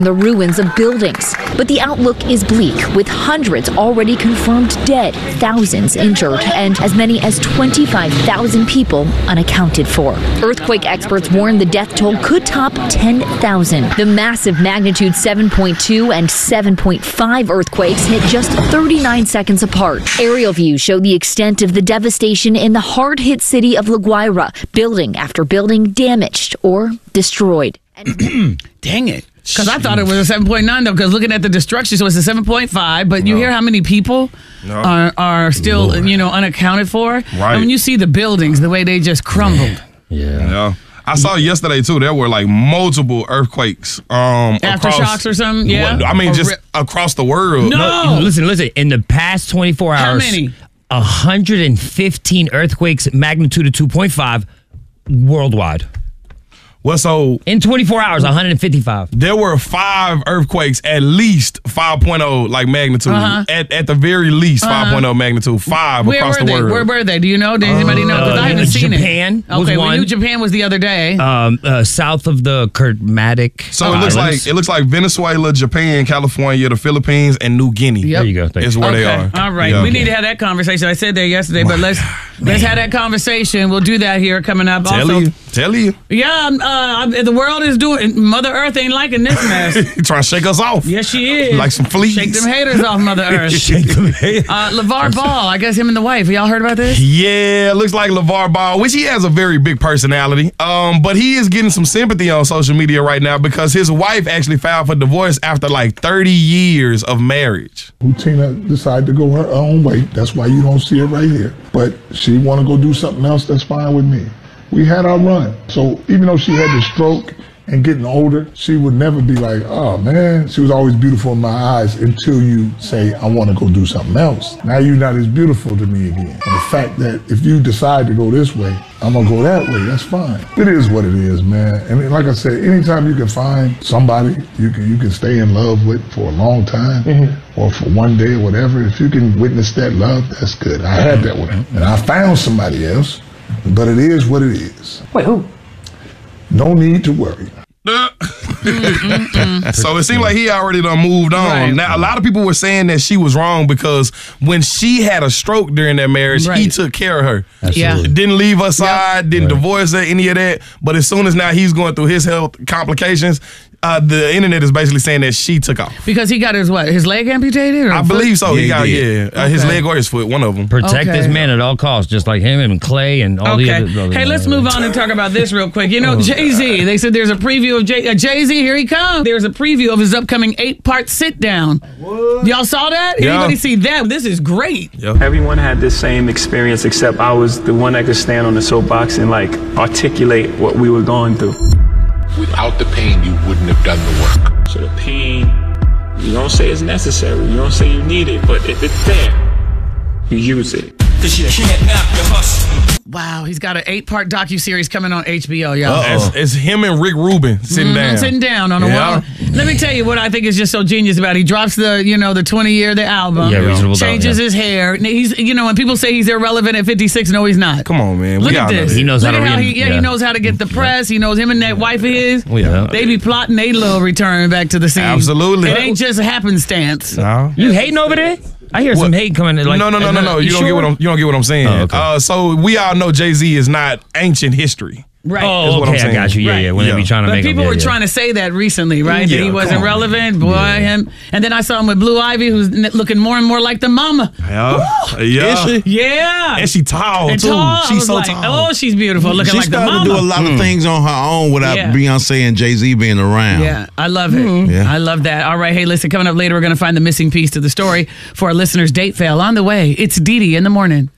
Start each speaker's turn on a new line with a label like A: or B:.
A: the ruins of buildings. But the outlook is bleak, with hundreds already confirmed dead, thousands injured, and as many as 25,000 people unaccounted for. Earthquake experts warn the death toll could top 10,000. The massive magnitude 7.2 and 7.5 earthquakes hit just 39 seconds apart. Aerial views show the extent of the devastation in the hard-hit city of La Guaira, building after building damaged or destroyed.
B: Dang it. Because I thought it was a 7.9, though, because looking at the destruction, so it's a 7.5, but you hear how many people are still, unaccounted for?
C: Right.
B: And when you see the buildings, the way they just crumbled.
C: Yeah. I saw yesterday, too, there were like multiple earthquakes.
B: Aftershocks or something? Yeah.
C: I mean, just across the world.
B: No.
D: Listen. In the past 24 hours.
B: How many?
D: 115 earthquakes, magnitude of 2.5 worldwide.
C: Well, so
D: in 24 hours, 155.
C: There were 5 earthquakes, at least 5.0 like magnitude. At the very least, 5.0 magnitude. 5 across the world.
B: Where were they? Do you know? Does anybody know? Because I haven't seen
D: Japan
B: it.
D: was
B: okay,
D: one.
B: we knew Japan was the other day.
D: South of the Kermatic.
C: So it looks like Venezuela, Japan, California, the Philippines, and New Guinea.
D: There you go.
C: Is where they are.
B: All right.
C: Yeah.
B: We need to have that conversation. I said that yesterday, but let's have that conversation. We'll do that here coming up.
C: Tell you.
B: Yeah, the world is doing. Mother Earth ain't liking this mess.
C: Trying to shake us off.
B: Yes, she is.
C: Like some fleas.
B: Shake them haters off, Mother Earth.
D: Shake them haters.
B: LeVar Ball, I guess him and the wife. Y'all heard about this?
C: Yeah, looks like LeVar Ball, which he has a very big personality. But he is getting some sympathy on social media right now because his wife actually filed for divorce after like 30 years of marriage.
E: Tina decided to go her own way. That's why you don't see her right here. But she want to go do something else, that's fine with me. We had our run. So even though she had the stroke and getting older, she would never be like, oh man, she was always beautiful in my eyes until you say, I want to go do something else. Now you're not as beautiful to me again. And the fact that if you decide to go this way, I'm going to go that way, that's fine. It is what it is, man. And like I said, anytime you can find somebody you can stay in love with for a long time or for one day or whatever, if you can witness that love, that's good. I had that with him. And I found somebody else. But it is what it is.
D: Wait, who?
E: No need to worry.
C: So it seemed like he already done moved on.
B: Right.
C: Now, a lot of people were saying that she was wrong because when she had a stroke during that marriage, he took care of her.
B: Yeah.
C: Didn't leave her side, didn't divorce her, any of that. But as soon as now he's going through his health complications, the internet is basically saying that she took off.
B: Because he got his leg amputated? Or
C: I believe so. He got his
B: Okay.
C: leg or his foot, one of them.
D: Protect this man at all costs, just like him and Clay and all the other brothers.
B: Hey, let's move on and talk about this real quick. Jay-Z, they said there's a preview of Jay-Z, here he comes. There's a preview of his upcoming 8-part sit-down. What? Y'all saw that?
C: Yeah.
B: Anybody see that? This is great.
C: Yep.
F: Everyone had this same experience, except I was the one that could stand on the soapbox and articulate what we were going through.
G: Without the pain, you wouldn't have done the work.
F: So the pain, you don't say it's necessary, you don't say you need it, but if it's there, you use it.
B: Wow, he's got an 8-part docuseries coming on HBO, y'all.
C: It's him and Rick Rubin sitting down.
B: Sitting down on a wall. Let me tell you what I think is just so genius about it. He drops the 20-year, the album.
D: Yeah, Reasonable Doubt,
B: changes his hair. He's, when people say he's irrelevant at 56, no, he's not.
C: Come on, man.
B: Look at this.
D: He knows
B: Look
D: how to
B: at
D: read.
B: he knows how to get the press. He knows him and that wife of his.
D: Yeah.
B: They be plotting a little return back to the scene.
C: Absolutely.
B: It ain't just happenstance.
C: No.
D: You hating over there? I hear some hate coming.
C: No. You don't get what I'm saying.
D: Oh, okay.
C: So we all know Jay-Z is not ancient history.
B: Right.
D: Oh,
C: what I'm
D: okay, I
C: saying.
D: got you. Yeah. When they be trying to
B: But
D: make
B: people
D: him,
B: were trying to say that recently, right? That he wasn't relevant. Boy, him. And then I saw him with Blue Ivy, who's looking more and more like the mama.
C: Yeah.
H: Is she?
B: Yeah.
C: And she tall,
B: And
C: too.
B: tall.
C: She's so
B: I was
C: tall.
B: Oh, she's beautiful. Looking
H: She
B: like the
H: started
B: mama.
H: to do a lot of things on her own without
B: Yeah.
H: Beyonce and Jay-Z being around.
B: Yeah, I love it.
H: Yeah.
B: I love that. All right, hey, listen, coming up later, we're going to find the missing piece to the story for our listeners' date fail. On the way, it's Dee Dee in the morning.